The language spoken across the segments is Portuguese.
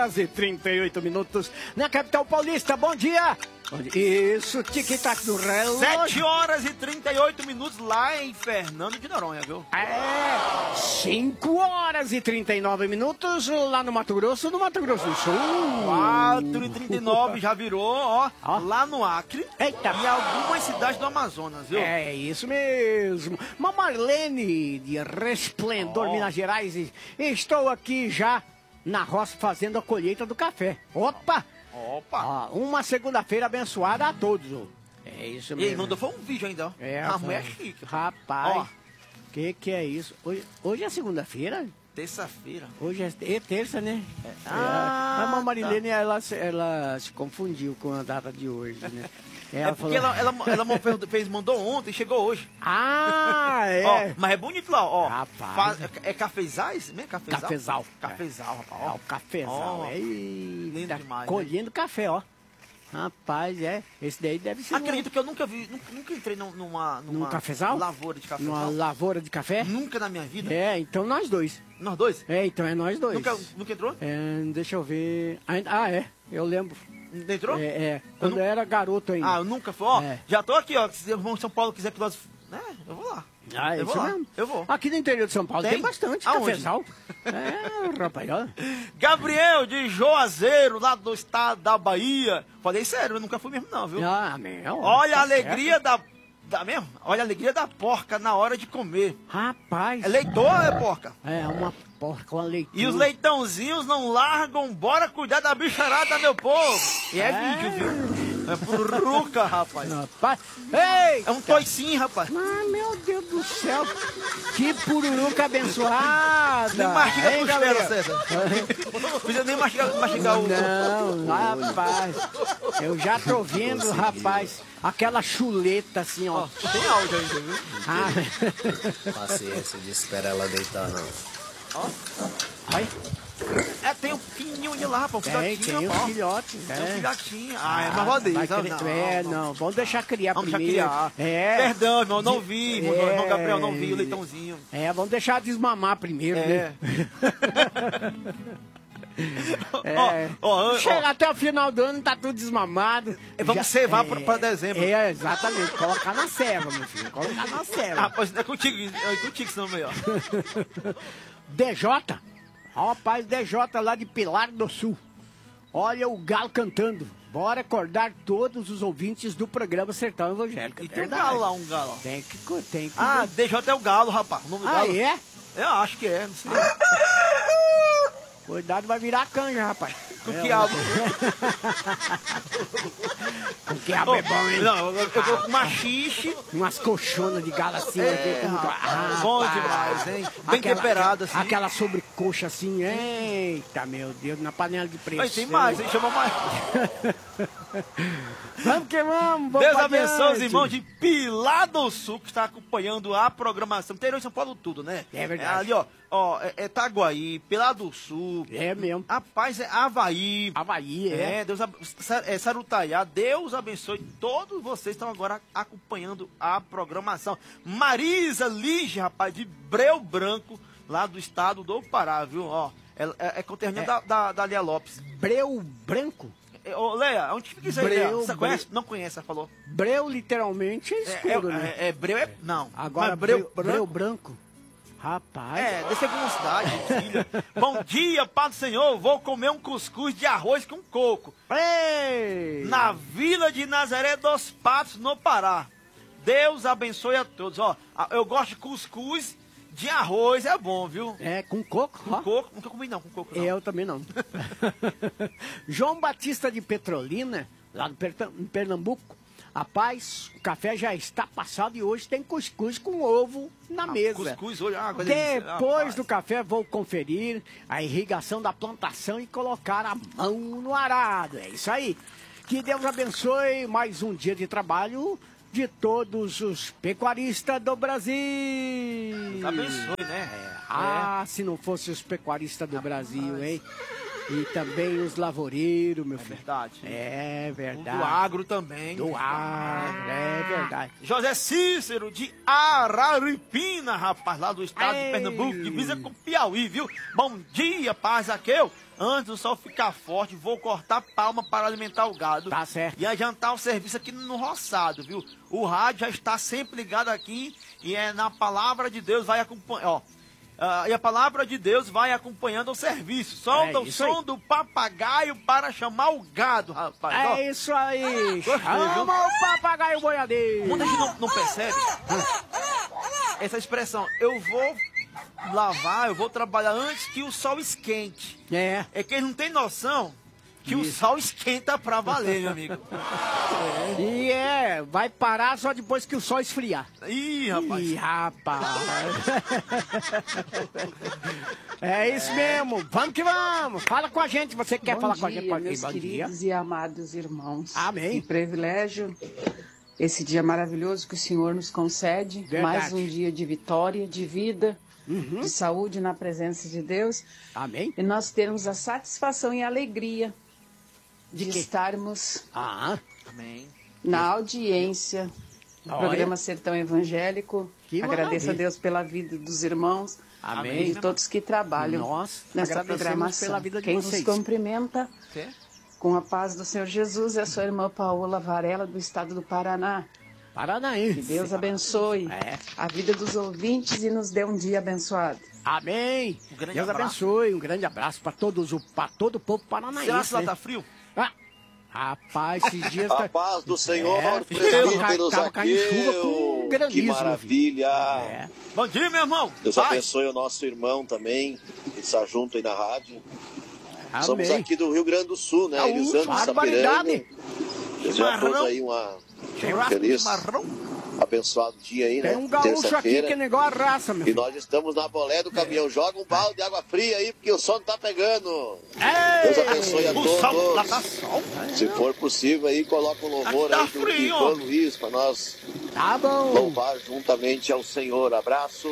horas e 38 minutos na capital paulista. Bom dia! Isso, tic-tac do relógio. 7 horas e 38 minutos lá em Fernando de Noronha, viu? 5 horas e 39 minutos lá no Mato Grosso, do Sul. 4 e 39 já virou, ó, lá no Acre. Eita. E algumas cidades do Amazonas, viu? É isso mesmo. Marlene de Resplendor, Minas Gerais. Estou aqui já na roça fazendo a colheita do café. Opa! Uma segunda-feira abençoada a todos. É isso mesmo. E aí, mandou foi um vídeo ainda, ó. A mulher é chique. Rapaz, que é isso? Hoje é segunda-feira? Terça-feira. Hoje é terça, né? A Marilene, ela se confundiu com a data de hoje, né? Porque ela mandou ontem e chegou hoje. Mas é bonito lá, ó. Rapaz. É cafezais? Mesmo? Cafezal. Cafezal, rapaz. O cafezal. Lindo demais. Colhendo café, ó. Rapaz, esse daí deve ser. Acredito que eu nunca entrei num cafezal? Lavoura de café. Numa lavoura de café? Nunca na minha vida. Então nós dois. Nós dois? Então é nós dois. Nunca entrou? Deixa eu ver. Eu lembro. Entrou? Quando eu era garoto ainda. Eu nunca fui, ó. Já tô aqui, ó. Se o irmão de São Paulo quiser que nós... eu vou lá. Eu vou lá. Mesmo. Eu vou. Aqui no interior de São Paulo tem bastante cafezal. Rapaz, ó. Gabriel de Juazeiro, lá do estado da Bahia. Falei sério, eu nunca fui mesmo não, viu? Meu. Olha a alegria mesmo? Olha a alegria da porca na hora de comer. Rapaz. É leitor ou é porca? Uma porca, uma leitura. E os leitãozinhos não largam, bora cuidar da bicharada, meu povo. E vídeo, viu? É pururuca, rapaz. Ei! É um toicinho, rapaz. Meu Deus do céu. Que pururuca abençoada. Nem mastiga a costela, César. Não precisa nem mastigar o... Não, rapaz. Eu já tô vendo, rapaz, aquela chuleta assim, ó. Tem áudio ainda, viu? Paciência de esperar ela deitar, não. Tem um pequenininho lá, rapaz. Tem um filhote. Tem um filhotinho. É mais rodeio. Não, vamos deixar criar vamos primeiro. Deixar criar. Perdão, irmão, não vi. Irmão Gabriel, não vi o leitãozinho. Vamos deixar desmamar primeiro, né? Chega até o final do ano, tá tudo desmamado. Vamos cevar pra dezembro. Exatamente. Colocar na ceva, meu filho. Colocar na ceva. Rapaz, é contigo senão melhor. DJ? Rapaz, DJ lá de Pilar do Sul. Olha o galo cantando. Bora acordar todos os ouvintes do programa Sertão Evangélico. E tem um galo lá, um galo. Tem que... DJ é o galo, rapaz. O nome do galo. É? Eu acho que é, não sei. Cuidado, vai virar canja, rapaz. Com o quiabo. O quiabo é bom, hein? Não, eu vou com machixe. Umas colchonas de galo assim. Bom demais, hein? Bem temperado, assim. Aquela sobrecoxa assim. Eita, meu Deus, na panela de pressão. Mas tem mais, hein? Chama mais. Vamos que vamos. Deus abençoe os irmãos de Pilar do Sul que está acompanhando a programação. Interior de São Paulo tudo, né? É verdade. Ali, ó. Itaguaí, Pilar do Sul. É mesmo. Rapaz, Avaí. Avaí, Sarutaiá. Deus abençoe todos vocês que estão agora acompanhando a programação. Marisa Lige, rapaz, de Breu Branco, lá do estado do Pará, viu? Ó, é conterrânea da Lia Lopes. Breu Branco? Leia, onde fica isso aí? Você conhece? Não conhece, ela falou. Breu, literalmente, é escuro, né? Breu é... Não. Agora, Breu Branco. Rapaz. Desce alguma cidade, filha. Bom dia, Pai do Senhor. Vou comer um cuscuz de arroz com coco. Ei! Na Vila de Nazaré dos Patos, no Pará. Deus abençoe a todos. Ó, eu gosto de cuscuz de arroz, é bom, viu? Com coco? Com coco. Nunca comi não, com coco não. Eu também não. João Batista de Petrolina, lá do Pernambuco. Rapaz, o café já está passado e hoje tem cuscuz com ovo na mesa. Cuscuz hoje, Depois do café vou conferir a irrigação da plantação e colocar a mão no arado. É isso aí. Que Deus abençoe mais um dia de trabalho de todos os pecuaristas do Brasil. Deus abençoe, né? Se não fosse os pecuaristas do Brasil, hein? E também os lavoureiros, meu filho. Verdade. É verdade. Do agro também. Do agro, é verdade. José Cícero de Araripina, rapaz, lá do estado de Pernambuco, divisa com Piauí, viu? Bom dia, paz, Zaqueu. Antes do sol ficar forte, vou cortar palma para alimentar o gado. Tá certo. E adiantar o serviço aqui no roçado, viu? O rádio já está sempre ligado aqui e é na palavra de Deus, vai acompanhar, ó. E a palavra de Deus vai acompanhando o serviço. Solta o som do papagaio para chamar o gado, rapaz. É isso aí. Chama o papagaio boiadeiro. Muita gente não percebe essa expressão. Eu vou lavar, eu vou trabalhar antes que o sol esquente. É que eles não têm noção que o sol esquenta pra valer, meu amigo. E vai parar só depois que o sol esfriar. Ih, rapaz. Ih, rapaz. É isso mesmo. Vamos que vamos. Fala com a gente. Você quer falar com a gente? Meus queridos e amados irmãos. Amém. Que privilégio. Esse dia maravilhoso que o Senhor nos concede. Verdade. Mais um dia de vitória, de vida, de saúde na presença de Deus. Amém. E nós termos a satisfação e a alegria de estarmos Amém. na audiência do programa Sertão Evangélico. Agradeço a Deus pela vida dos irmãos. Amém. E de todos que trabalham nessa programação. Pela vida de Quem vocês. vos cumprimenta com a paz do Senhor Jesus é a sua irmã Paola Varela, do estado do Paraná. Paranaense. Que Deus abençoe a vida dos ouvintes e nos dê um dia abençoado. Amém. Deus abençoe. Um grande abraço para todo o povo paranaense. Será que lá tá frio? Rapaz, esses dias... A paz do Senhor, presbítero Zaqueu, que maravilha. Bom dia, meu irmão. Deus abençoe o nosso irmão também, que está junto aí na rádio. Amém. Somos aqui do Rio Grande do Sul, né? Elisandro Sapiranga. Desejo a todos aí uma feliz, abençoado dia aí, né? Tem um gaúcho aqui que é igual a raça, meu filho. E nós estamos na bolé do caminhão. Joga um balde de água fria aí, porque o sol não tá pegando. Deus abençoe a todos. Lá tá sol. Se for possível aí, coloca um louvor aí do Ivan Luiz para nós louvar juntamente ao Senhor. Abraço.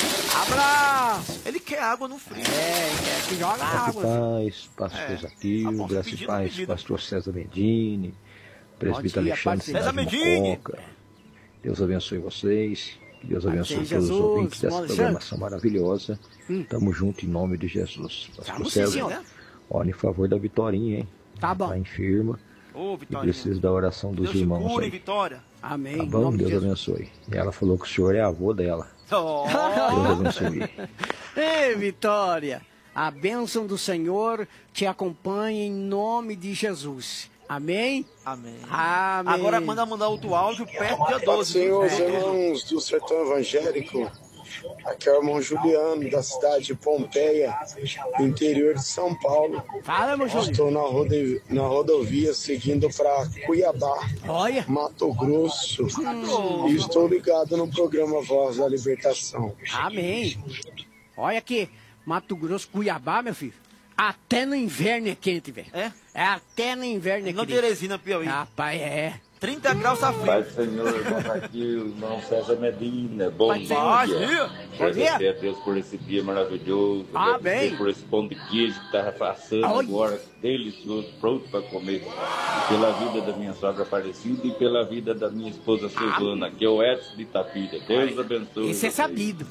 Abraço. Ele quer água no frio. Quer que joga água. Paz, pastor Zaqueu, graça e paz, pastor César Medini, presbítero Alexandre Cidade Mococa. Deus abençoe vocês, que Deus abençoe todos os ouvintes dessa programação maravilhosa. Tamo junto em nome de Jesus. Pastor César, olha em favor da Vitorinha, hein? Tá bom. Tá enferma e precisa da oração dos irmãos aí. Vitória. Amém. Tá bom? Deus abençoe. E ela falou que o senhor é avô dela. Deus abençoe. Ei, Vitória, a bênção do Senhor te acompanhe em nome de Jesus. Amém? Amém. Amém. Agora manda outro áudio perto do dia 12. Senhor, os irmãos do Sertão Evangélico, aqui é o irmão Juliano, da cidade de Pompeia, interior de São Paulo. Fala, meu Júlio. Estou na rodovia seguindo para Cuiabá, Mato Grosso. E estou ligado no programa Voz da Libertação. Amém. Olha aqui, Mato Grosso, Cuiabá, meu filho. Até no inverno é quente, velho. É até no inverno é quente. Não Teresina, Piauí. Rapaz, 30 graus tá frio. Pai do Senhor, irmão Zaqueu, irmão César Medina, bom dia. Bom Agradecer a Deus por esse dia maravilhoso. Agradecer por esse pão de queijo que tá passando agora, delicioso, pronto para comer. Pela vida da minha sogra Aparecida e pela vida da minha esposa Suzana, que é o Edson de Itapira. Deus abençoe. Isso é sabido.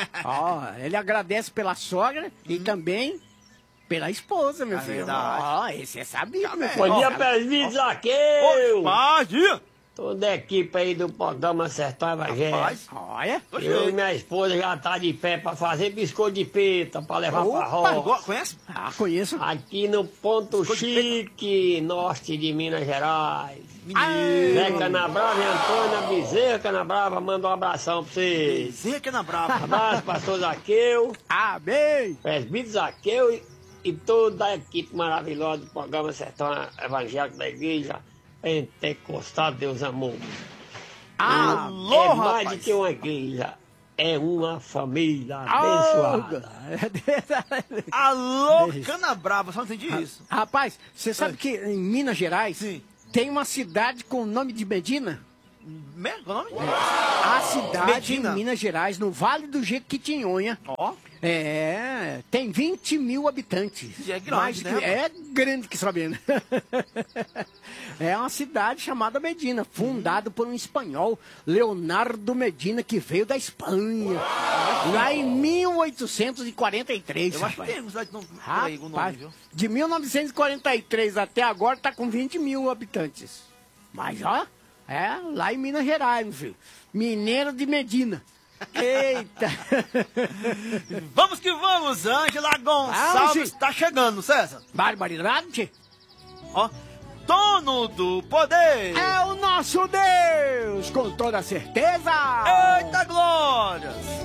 Ele agradece pela sogra e também pela esposa, meu filho. Esse é sabido, meu filho. Bom dia, presbítero Zaqueu! Bom dia! Toda a equipe aí do programa Sertão Evangélico. Olha. Eu e minha esposa já tá de pé pra fazer biscoito de pita, pra levar pra roça. Conhece? Conheço. Aqui no Ponto Chique, norte de Minas Gerais. Zé Canabrava e Antônia Bezerra Canabrava, manda um abração pra vocês. Bezerra Canabrava. Abraço, pastor Zaqueu. Amém. Presbítero Zaqueu e toda a equipe maravilhosa do programa Sertão Evangélico da Igreja Pentecostal Deus Amor. Alô, é mais do que uma igreja, é uma família abençoada. Alô, Canabrava, só não entendi isso. Rapaz, você sabe que em Minas Gerais tem uma cidade com o nome de Medina? Qual o nome? A cidade em Minas Gerais, no Vale do Jequitinhonha. Tem 20 mil habitantes. E é grande, né? É grande que sabendo. É uma cidade chamada Medina, fundada por um espanhol, Leonardo Medina, que veio da Espanha. Lá em 1843. Eu acho que tem cidade aí o nome, viu? De 1943 até agora tá com 20 mil habitantes. Mas ó, lá em Minas Gerais, meu filho. Mineiro de Medina. Eita! Vamos que vamos, Ângela Gonçalves está chegando, César. Barbaridade! Ó, dono do poder! É o nosso Deus, com toda certeza! Eita glórias!